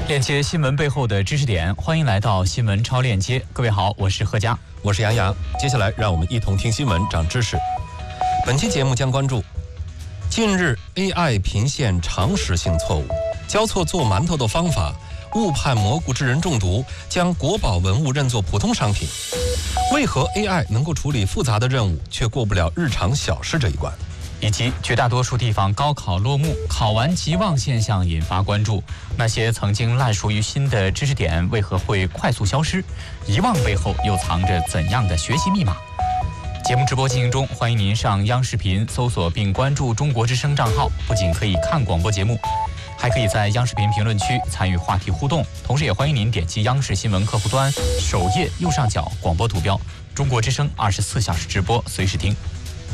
链接新闻背后的知识点，欢迎来到新闻超链接。各位好，我是贺佳， 我是杨洋。接下来让我们一同听新闻，长知识。本期节目将关注近日 AI 频现常识性错误，教错做馒头的方法，误判蘑菇致人中毒，将国宝文物认作普通商品。为何 AI 能够处理复杂的任务，却过不了日常小事这一关？ 以及绝大多数地方高考落幕，考完即忘现象引发关注。那些曾经烂熟于心的知识点为何会快速消失？遗忘背后又藏着怎样的学习密码？节目直播进行中，欢迎您上央视频搜索并关注中国之声账号，不仅可以看广播节目，还可以在央视频评论区参与话题互动。同时也欢迎您点击央视新闻客户端首页右上角广播图标，中国之声24小时直播，随时听。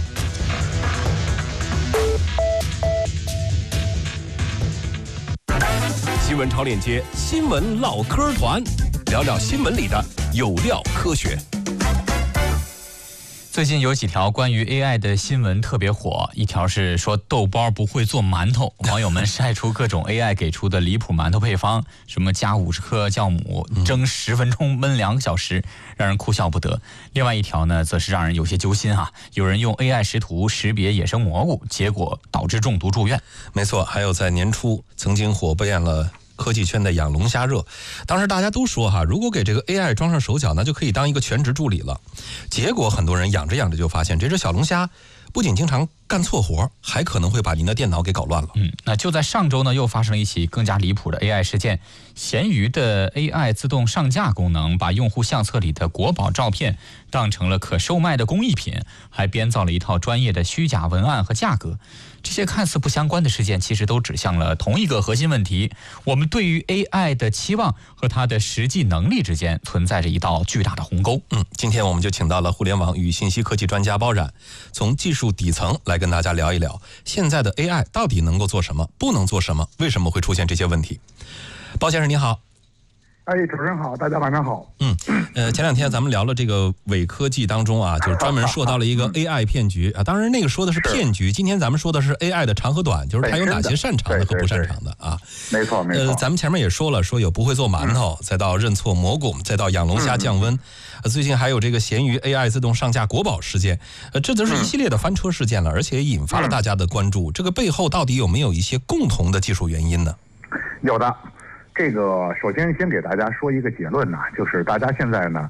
新闻超链接，新闻唠嗑团，聊聊新闻里的有料科学。 最近有几条关于 AI 的新闻特别火，一条是说豆包不会做馒头，网友们晒出各种 AI 给出的离谱馒头配方，什么加50克酵母蒸10分钟焖2个小时，让人哭笑不得。另外一条呢，则是让人有些揪心哈，有人用 AI 识图识别野生蘑菇，结果导致中毒住院。 没错，还有在年初曾经火遍了科技圈的养龙虾热，当时大家都说如果给这个 AI 装上手脚，那就可以当一个全职助理了。结果很多人养着养着就发现，这只小龙虾不仅经常干错活，还可能会把您的电脑给搞乱了。 那就在上周呢，又发生了一起更加离谱的 AI 事件。闲鱼的 AI 自动上架功能，把用户相册里的国宝照片当成了可售卖的工艺品，还编造了一套专业的虚假文案和价格。这些看似不相关的事件，其实都指向了同一个核心问题：我们对于 AI 的期望和它的实际能力之间存在着一道巨大的鸿沟。 今天我们就请到了互联网与信息科技专家包冉，从技术底层来跟大家聊一聊，现在的 AI 到底能够做什么，不能做什么，为什么会出现这些问题。包先生您好。 主持人好，大家晚上好。 前两天咱们聊了这个伪科技当中就是专门说到了一个 AI 骗局当然那个说的是骗局，今天咱们说的是 AI 的长和短，就是它有哪些擅长的和不擅长的没错没错。 咱们前面也说了，说有不会做馒头，再到认错蘑菇，再到养龙虾降温，最近还有这个闲鱼 AI 自动上架国宝事件，这都是一系列的翻车事件了，而且引发了大家的关注。这个背后到底有没有一些共同的技术原因呢？ 有的。这个首先给大家说一个结论就是大家现在呢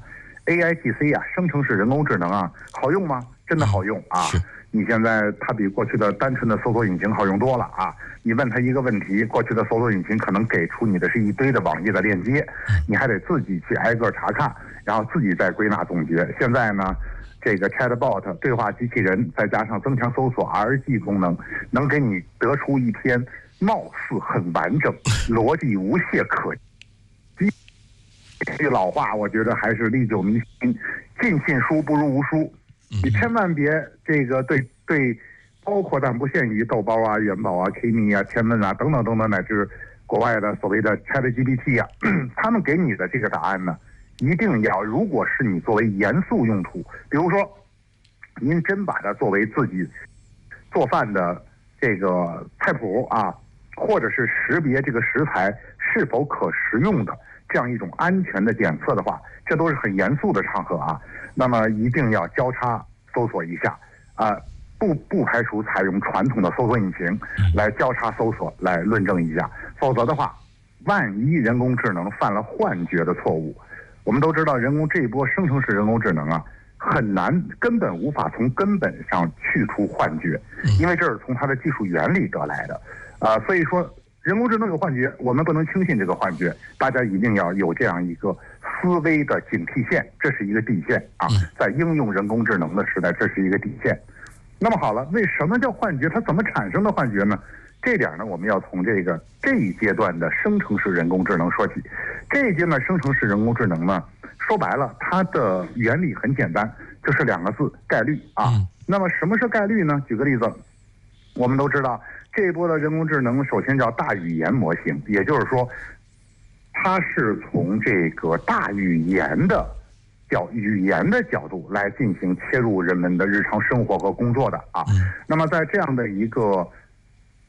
AIGC 生成式人工智能好用吗？真的好用你现在它比过去的单纯的搜索引擎好用多了你问它一个问题，过去的搜索引擎可能给出你的是一堆的网页的链接，你还得自己去挨个查看，然后自己再归纳总结。现在呢，这个 Chatbot 对话机器人再加上增强搜索 RG 功能，能给你得出一篇貌似很完整，逻辑无懈可击。这句老话，我觉得还是历久弥新，尽信书不如无书。你千万别这个对，包括但不限于豆包元宝Kimi天问天问等等，乃至国外的所谓的 ChatGPT 他们给你的这个答案呢，一定要，如果是你作为严肃用途，比如说您真把它作为自己做饭的这个菜谱或者是识别这个食材是否可食用的这样一种安全的检测的话，这都是很严肃的场合那么一定要交叉搜索一下不排除采用传统的搜索引擎来交叉搜索来论证一下，否则的话，万一人工智能犯了幻觉的错误，我们都知道这一波生成式人工智能很难，根本无法从根本上去除幻觉，因为这是从它的技术原理得来的所以说人工智能有幻觉，我们不能轻信这个幻觉，大家一定要有这样一个思维的警惕线，这是一个底线在应用人工智能的时代，这是一个底线。那么好了，为什么叫幻觉？它怎么产生的幻觉呢？这点呢，我们要从这一阶段的生成式人工智能说起。这一阶段生成式人工智能呢，说白了，它的原理很简单，就是2个字：概率那么什么是概率呢？举个例子，我们都知道这一波的人工智能首先叫大语言模型，也就是说，它是从这个大语言的角度来进行切入人们的日常生活和工作的那么在这样的一个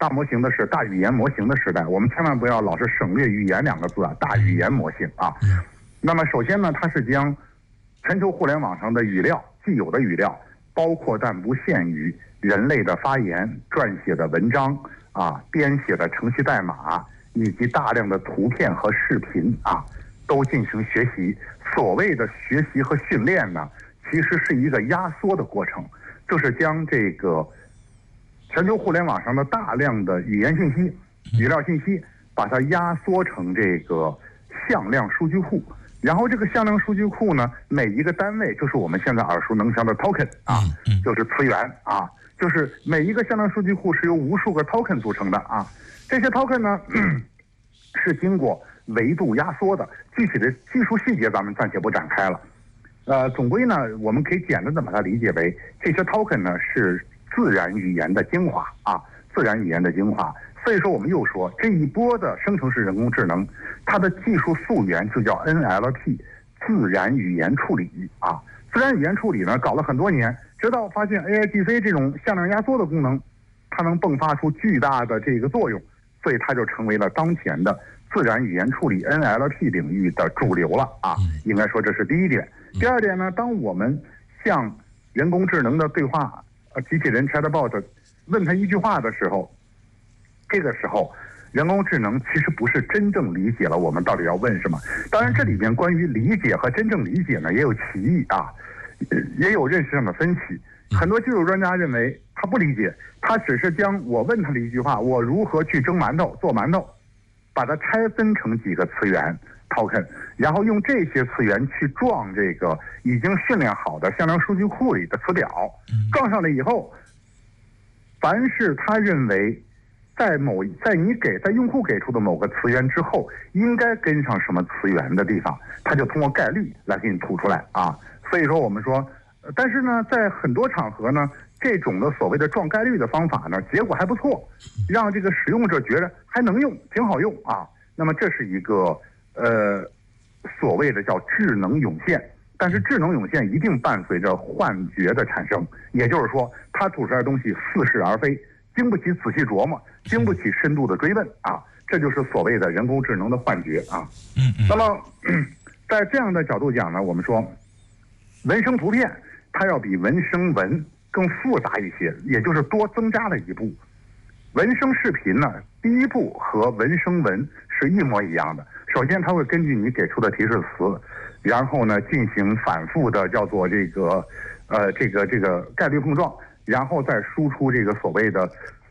大模型的是大语言模型的时代，我们千万不要老是省略语言2个字啊，大语言模型啊。那么首先呢，它是将全球互联网上的语料，既有的语料，包括但不限于人类的发言、撰写的文章啊、编写的程序代码，以及大量的图片和视频啊，都进行学习。所谓的学习和训练呢，其实是一个压缩的过程，就是将这个全球互联网上的大量的语言信息、语料信息，把它压缩成这个向量数据库。然后这个向量数据库呢，每一个单位就是我们现在耳熟能详的 token 啊，就是词源啊，就是每一个向量数据库是由无数个 token 组成的啊。这些 token 呢是经过维度压缩的，具体的技术细节咱们暂且不展开了。总归呢，我们可以简单的把它理解为，这些 token 呢是自然语言的精华啊，自然语言的精华。所以说我们又说这一波的生成式人工智能，它的技术溯源就叫 NLP， 自然语言处理啊。自然语言处理呢搞了很多年，直到发现 AIGC 这种向量压缩的功能，它能迸发出巨大的这个作用，所以它就成为了当前的自然语言处理 NLP 领域的主流了啊。应该说这是第一点。第二点呢，当我们向人工智能的对话机器人 Chatbot 问他一句话的时候，这个时候人工智能其实不是真正理解了我们到底要问什么。当然这里边关于理解和真正理解呢也有歧义啊，也有认识上的分歧。很多技术专家认为他不理解，他只是将我问他的一句话，我如何去蒸馒头做馒头，把它拆分成几个词源 token， 然后用这些词源去撞这个已经训练好的向量数据库里的词表，撞上了以后，凡是他认为在用户给出的某个词源之后应该跟上什么词源的地方，他就通过概率来给你吐出来啊。所以说我们说，但是呢在很多场合呢，这种的所谓的撞概率的方法呢结果还不错，让这个使用者觉得还能用，挺好用啊。那么这是一个所谓的叫智能涌现，但是智能涌现一定伴随着幻觉的产生，也就是说它吐出来的东西似是而非，经不起仔细琢磨，经不起深度的追问啊，这就是所谓的人工智能的幻觉啊。那么在这样的角度讲呢，我们说文生图片它要比文生文更复杂一些，也就是多增加了一步。文生视频呢，第一步和文生文是一模一样的。首先它会根据你给出的提示词，然后呢进行反复的叫做这个概率碰撞，然后再输出所谓的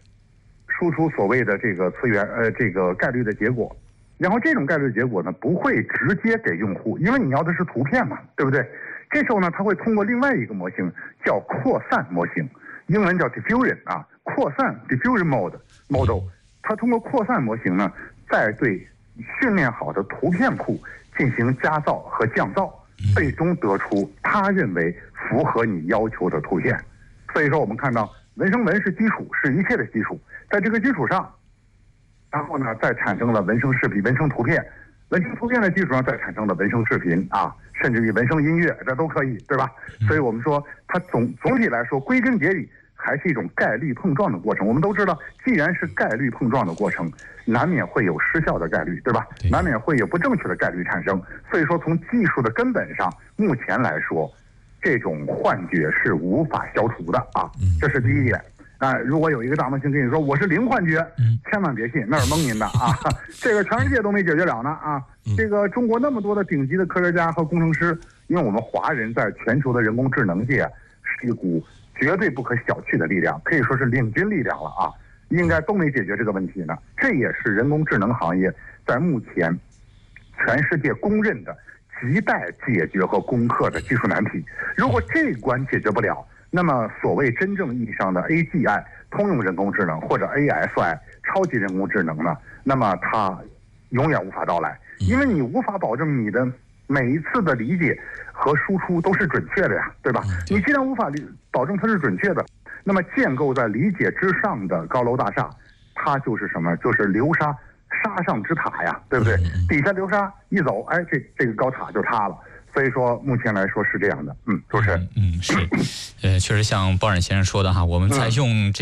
这个词源这个概率的结果。然后这种概率的结果呢不会直接给用户，因为你要的是图片嘛，对不对？这时候呢它会通过另外一个模型叫扩散模型，英文叫 diffusion 啊，扩散 diffusion model， 它通过扩散模型呢再对训练好的图片库进行加噪和降噪，最终得出他认为符合你要求的图片。所以说我们看到文生文是基础，是一切的基础，在这个基础上，然后呢再产生了文生视频、文生图片，文生图片的基础上再产生了文生视频啊，甚至于文生音乐，这都可以，对吧？所以我们说它总体来说归根结底还是一种概率碰撞的过程。我们都知道，既然是概率碰撞的过程，难免会有失效的概率，对吧？难免会有不正确的概率产生。所以说从技术的根本上，目前来说这种幻觉是无法消除的啊，这是第一点。如果有一个大模型跟你说我是零幻觉，千万别信，那是蒙您的啊！这个全世界都没解决了呢啊！这个中国那么多的顶级的科学家和工程师，因为我们华人在全球的人工智能界是一股绝对不可小觑的力量，可以说是领军力量了啊！应该都没解决这个问题呢。这也是人工智能行业在目前全世界公认的亟待解决和攻克的技术难题。如果这一关解决不了，那么所谓真正意义上的 AGI 通用人工智能或者 ASI 超级人工智能呢，那么它永远无法到来，因为你无法保证你的每一次的理解和输出都是准确的呀，对吧？你既然无法保证它是准确的，那么建构在理解之上的高楼大厦，它就是什么？就是流沙沙上之塔呀，对不对？底下流沙一走，哎，这个高塔就塌了。所以说目前来说是这样的。主持人。 是，确实像鲍冉先生说的哈，我们在用这个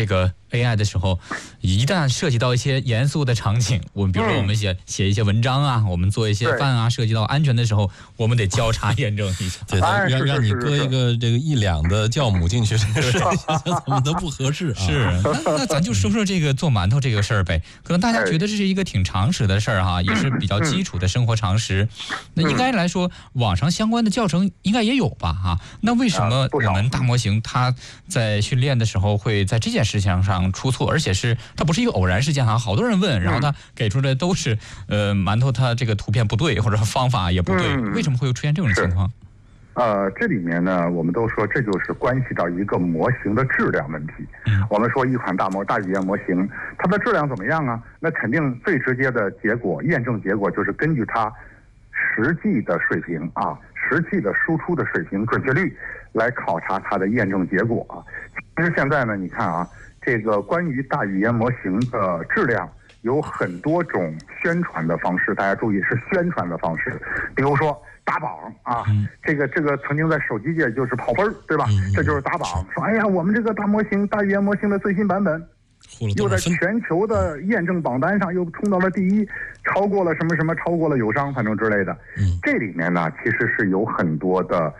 AI 的时候，一旦涉及到一些严肃的场景，我们比如说我们写一些文章啊，我们做一些饭啊，涉及到安全的时候，我们得交叉验证一下。 对，让你搁一个这个1两的酵母进去，这个事情怎么都不合适啊。 是，那咱就说说这个做馒头这个事儿呗。可能大家觉得这是一个挺常识的事儿哈，也是比较基础的生活常识。那应该来说，网上相关的教程应该也有吧哈？那为什么我们大模型它在训练的时候会在这件事情上出错，而且它不是一个偶然事件哈？好多人问，然后他给出的都是馒头它这个图片不对，或者方法也不对，为什么会出现这种情况？ 这里面呢，我们都说这就是关系到一个模型的质量问题。我们说一款大语言模型，它的质量怎么样啊？那肯定最直接的结果，验证结果就是根据它实际的水平啊，实际的输出的水平、准确率来考察它的验证结果啊。其实现在呢，你看啊，这个关于大语言模型的质量有很多种宣传的方式，大家注意是宣传的方式，比如说打榜啊，这个曾经在手机界就是跑分，对吧？这就是打榜，说哎呀，我们这个大语言模型的最新版本又在全球的验证榜单上又冲到了第1，超过了什么什么，超过了友商，反正之类的。这里面呢，其实是有很多的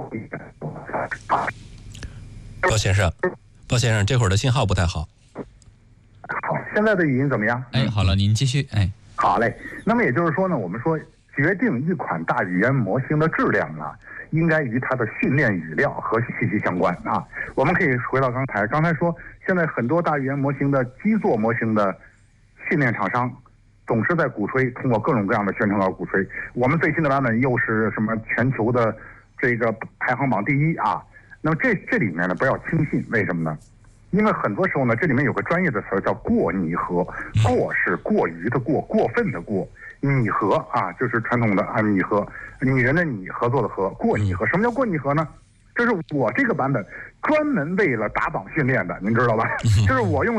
包先生，这会儿的信号不太好。 好，现在的语音怎么样？ 好了，您继续。 好嘞。那么也就是说呢，我们说决定一款大语言模型的质量啊，应该与它的训练语料和息息相关啊。我们可以回到刚才说，现在很多大语言模型的基座模型的训练厂商总是在鼓吹，通过各种各样的宣传稿鼓吹，我们最新的版本又是什么全球的这个排行榜第1啊。那么这里面呢，不要轻信，为什么呢？因为很多时候呢，这里面有个专业的词叫过拟合，过是过于的过，过分的过，拟合啊，就是传统的拟合，拟人的拟，合作的合，过拟合。什么叫过拟合呢？这是我这个版本专门为了打榜训练的，您知道吧？这是我用